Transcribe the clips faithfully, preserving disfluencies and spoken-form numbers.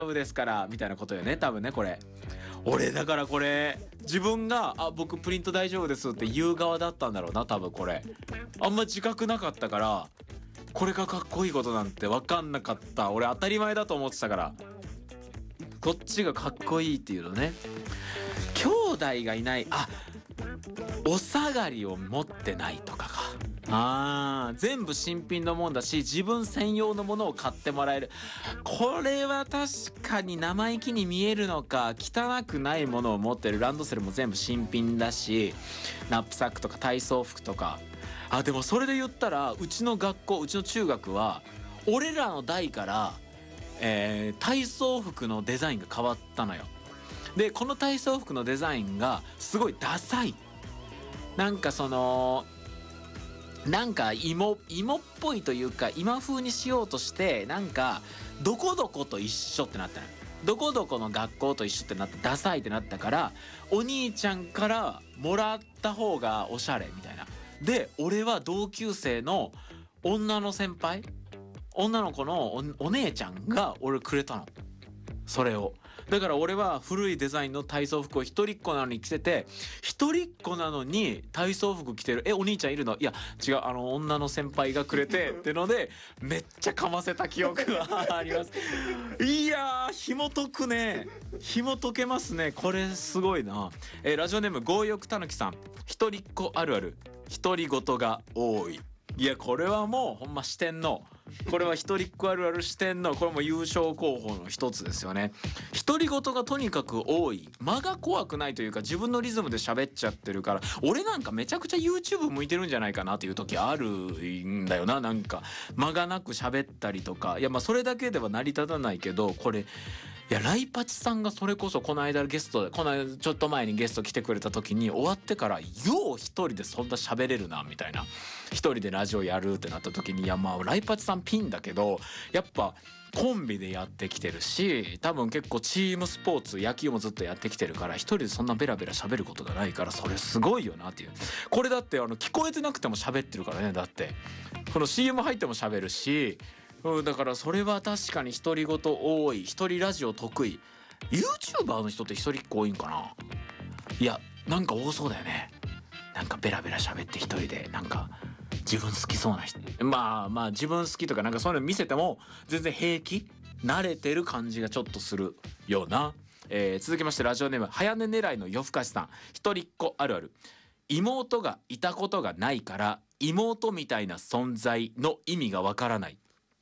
夫ですからみたいなことよね多分ねこれ。俺だからこれ自分があ僕プリント大丈夫ですって言う側だったんだろうな多分これ。あんま自覚なかったからこれがかっこいいことなんて分かんなかった。俺当たり前だと思ってたからこっちがかっこいいっていうのね。兄弟がいない、あお下がりを持ってないとかか。あー全部新品のもんだし自分専用のものを買ってもらえる。これは確かに生意気に見えるのか。汚くないものを持ってる。ランドセルも全部新品だしナップサックとか体操服とか。あでもそれで言ったらうちの学校うちの中学は俺らの代から、えー、体操服のデザインが変わったのよ。でこの体操服のデザインがすごいダサい。なんかそのなんか芋芋っぽいというか今風にしようとしてなんかどこどこと一緒ってなったの。どこどこの学校と一緒ってなってダサいってなったからお兄ちゃんからもらった方がおしゃれみたいな。で俺は同級生の女の先輩女の子の お, お姉ちゃんが俺くれたのそれを。だから俺は古いデザインの体操服を一人っ子なのに着てて一人っ子なのに体操服着てる。えお兄ちゃんいるの？いや違うあの女の先輩がくれてってのでめっちゃかませた記憶があります。いやー紐解くね紐解けますねこれすごいな。えー、ラジオネーム強欲たぬきさん。一人っ子あるある独り言が多い。いやこれはもうほんま四天王これは一人っ子あるある四天王これも優勝候補の一つですよね。独り言がとにかく多い。間が怖くないというか自分のリズムで喋っちゃってるから俺なんかめちゃくちゃ YouTube 向いてるんじゃないかなっていう時あるんだよな。なんか間がなく喋ったりとか。いやまあそれだけでは成り立たないけどこれいやライパチさんがそれこそこの間ゲストでこの間ちょっと前にゲスト来てくれた時に終わってからよう一人でそんな喋れるなみたいな。一人でラジオやるってなった時にいやまあライパチさんピンだけどやっぱコンビでやってきてるし多分結構チームスポーツ野球もずっとやってきてるから一人でそんなベラベラ喋ることがないからそれすごいよなっていう。これだってあの聞こえてなくても喋ってるからね。だってこの シーエム 入っても喋るしうん、だからそれは確かに独り言多い。一人ラジオ得意。 YouTuber の人って一人っ子多いんかな。いやなんか多そうだよね。なんかベラベラ喋って一人でなんか自分好きそうな人まあまあ自分好きとかなんかそういうの見せても全然平気慣れてる感じがちょっとするような、えー、続きましてラジオネーム早寝狙いの夜更かしさん。一人っ子あるある妹がいたことがないから妹みたいな存在の意味がわからない。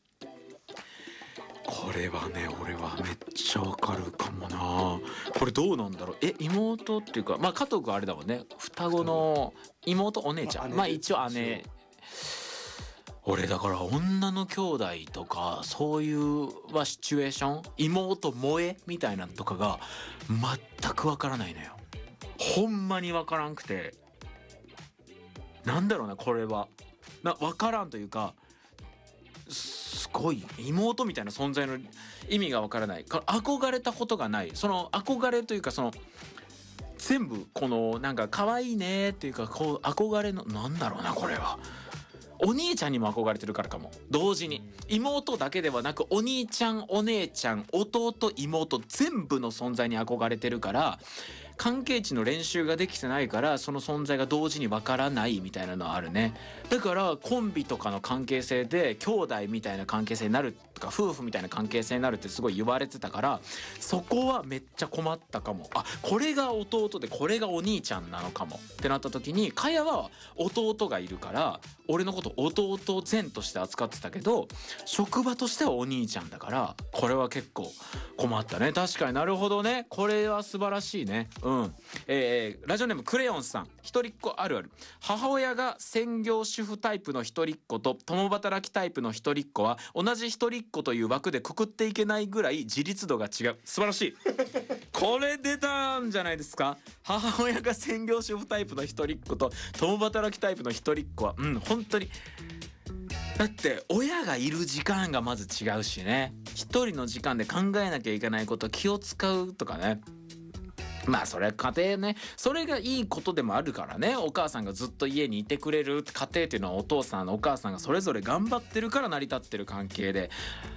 これはね俺はめっちゃわかるかもな。これどうなんだろう。え妹っていうかまあ加藤君あれだもんね双子の妹お姉ちゃんまあ一応姉。俺だから女の兄弟とかそういうはシチュエーション妹萌えみたいなのとかが全くわからないのよ。ほんまにわからんくてなんだろうなこれはなわからんというかすごい妹みたいな存在の意味がわからない。憧れたことがない。その憧れというかその全部このなんか可愛いねっていうかこう憧れのなんだろうなこれは。お兄ちゃんにも憧れてるからかも。同時に妹だけではなくお兄ちゃんお姉ちゃん弟妹全部の存在に憧れてるから関係値の練習ができてないからその存在が同時にわからないみたいなのはあるね。だからコンビとかの関係性で兄弟みたいな関係性になるとか夫婦みたいな関係性になるってすごい言われてたからそこはめっちゃ困ったかも。あこれが弟でこれがお兄ちゃんなのかもってなった時にかやは弟がいるから俺のこと弟前として扱ってたけど職場としてはお兄ちゃんだからこれは結構困ったね。確かになるほどね。これは素晴らしいね。うん、えー、ラジオネームクレヨンさん。一人っ子あるある母親が専業主婦タイプの一人っ子と共働きタイプの一人っ子は同じ一人っ子という枠でくくっていけないぐらい自立度が違う。素晴らしいこれ出たんじゃないですか。母親が専業主婦タイプの一人っ子と共働きタイプの一人っ子はうん本当にだって親がいる時間がまず違うしね。一人の時間で考えなきゃいけないこと気を使うとかね。まあそれは家庭ねそれがいいことでもあるからね。お母さんがずっと家にいてくれる家庭っていうのはお父さんお母さんがそれぞれ頑張ってるから成り立ってる関係で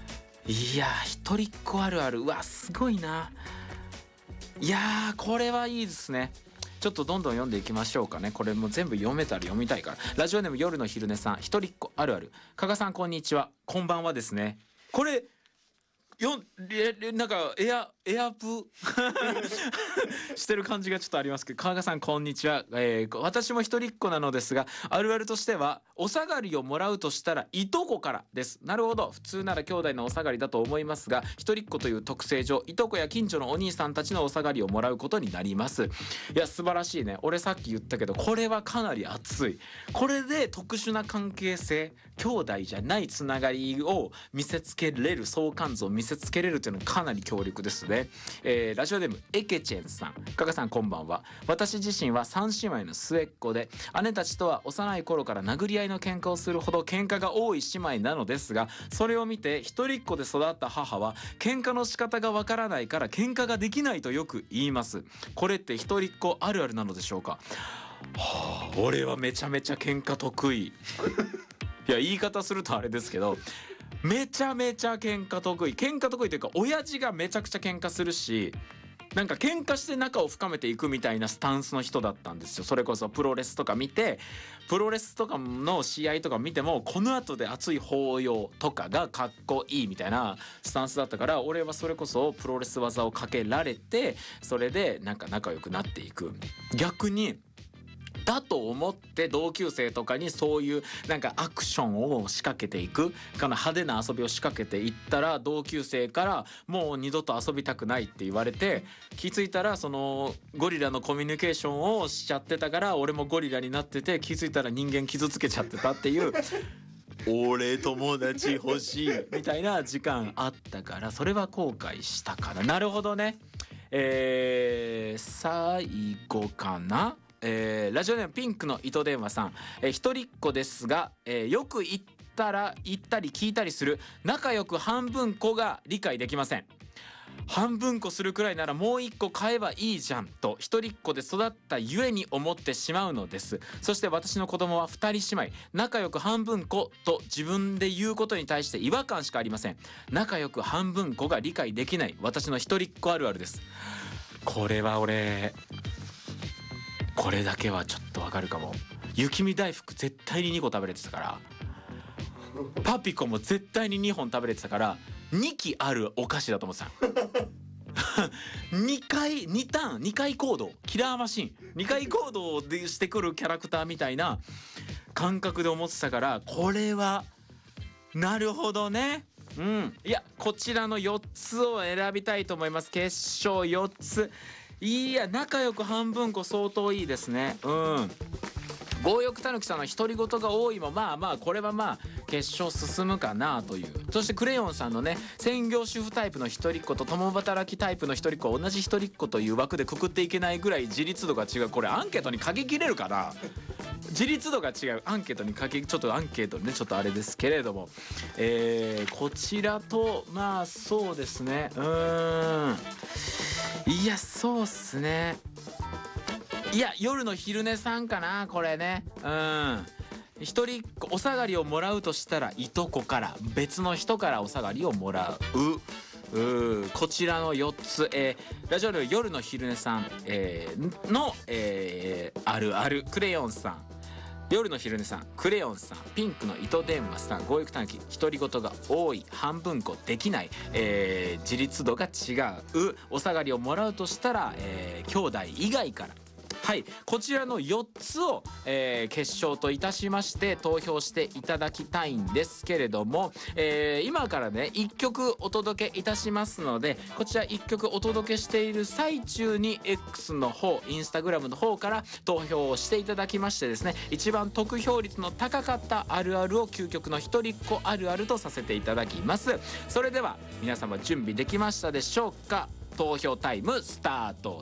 いやー一人っ子あるある、うわすごいな。いやーこれはいいですね。ちょっとどんどん読んでいきましょうかね。これも全部読めたら読みたいから。ラジオネーム夜の昼寝さん、一人っ子あるある。加賀さんこんにちは、こんばんはですね。これよんなんかエアエアプしてる感じがちょっとありますけど、川賀さんこんにちは、えー、私も一人っ子なのですが、あるあるとしてはお下がりをもらうとしたらいとこからです。なるほど、普通なら兄弟のお下がりだと思いますが、一人っ子という特性上いとこや近所のお兄さんたちのお下がりをもらうことになります。いや素晴らしいね。俺さっき言ったけどこれはかなり熱い。これで特殊な関係性、兄弟じゃないつながりを見せつけれる、相関図を見せつけれるというのはかなり強力ですね。えー、ラジオネームエケチェンさん、加賀さんこんばんは。私自身は三姉妹の末っ子で、姉たちとは幼い頃から殴り合いの喧嘩をするほど喧嘩が多い姉妹なのですが、それを見て一人っ子で育った母は喧嘩の仕方がわからないから喧嘩ができないとよく言います。これって一人っ子あるあるなのでしょうか。はあ、俺はめちゃめちゃ喧嘩得意いや言い方するとあれですけど、めちゃめちゃ喧嘩得意喧嘩得意というか、親父がめちゃくちゃ喧嘩するし、なんか喧嘩して仲を深めていくみたいなスタンスの人だったんですよ。それこそプロレスとか見て、プロレスとかの試合とか見てもこの後で熱い抱擁とかがかっこいいみたいなスタンスだったから、俺はそれこそプロレス技をかけられて、それでなんか仲良くなっていく。逆にだと思って同級生とかにそういうなんかアクションを仕掛けていく、かな派手な遊びを仕掛けていったら、同級生からもう二度と遊びたくないって言われて、気づいたらそのゴリラのコミュニケーションをしちゃってたから、俺もゴリラになってて、気づいたら人間傷つけちゃってたっていう俺友達欲しいみたいな時間あったから、それは後悔したから。なるほどね。えー、最後かな。えー、ラジオネームピンクの糸電話さん、えー、一人っ子ですが、えー、よく言ったら言ったり聞いたりする仲良く半分子が理解できません。半分子するくらいならもう一個買えばいいじゃんと一人っ子で育ったゆえに思ってしまうのです。そして私の子供は二人姉妹、仲良く半分子と自分で言うことに対して違和感しかありません。仲良く半分子が理解できない私の一人っ子あるあるです。これは俺これだけはちょっとわかるかも。雪見大福絶対ににこ食べれてたから、パピコも絶対ににほん食べれてたから、にきあるお菓子だと思ってたにかいにターンにかい行動、キラーマシンにかい行動でしてくるキャラクターみたいな感覚で思ってたから、これはなるほどね。うん、いやこちらのよっつを選びたいと思います。決勝よっつ、いや仲良く半分子相当いいですね。うん強欲たぬきさんの独り言が多いもまあまあこれはまあ決勝進むかなという。そしてクレヨンさんのね、専業主婦タイプの一人っ子と共働きタイプの一人っ子を同じ一人っ子という枠でくくっていけないぐらい自立度が違う。これアンケートに書ききれるかな。自立度が違うアンケートに書き、ちょっとアンケートねちょっとあれですけれども、えー、こちらとまあそうですね、うーんいやそうっすね、いや夜の昼寝さんかなこれね。うん一人っ子お下がりをもらうとしたらいとこから別の人からお下がりをもらう。うこちらのよっつ、えー、ラジオの夜の昼寝さん、えー、の、えー、あるあるクレヨンさん、夜の昼寝さん、クレヨンさん、ピンクの糸電話さん、強欲たぬき、独り言が多い、半分子できない、えー、自立度が違う、お下がりをもらうとしたら、えー、兄弟以外から。はい、こちらのよっつを、えー、決勝といたしまして投票していただきたいんですけれども、えー、今からねいっきょくお届けいたしますので、こちらいっきょくお届けしている最中に X の方、インスタグラムの方から投票をしていただきましてですね、一番得票率の高かったあるあるを究極の一人っ子あるあるとさせていただきます。それでは皆様準備できましたでしょうか。投票タイムスタート